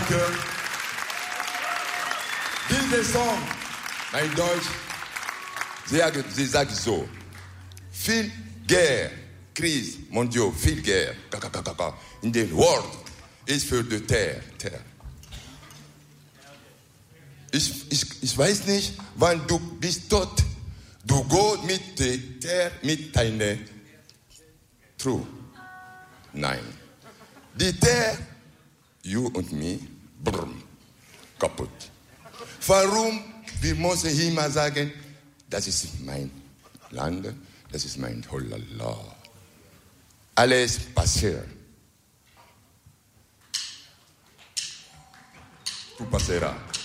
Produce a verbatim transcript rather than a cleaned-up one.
Danke. Dieser Song, mein Deutsch, sie, sie sagt so, viel Guerre, Krise, mon Dieu, viel Guerre, in der World ist für die Terre. Terre. Ich, ich, ich weiß nicht, wann du bist tot, du gehst mit der Terre, mit deiner True. Nein. Die Terre, you und me, brrm, kaputt. Warum? Wir müssen immer sagen, das ist mein Land, das ist mein Holala. Alles passiert. Tu passeras.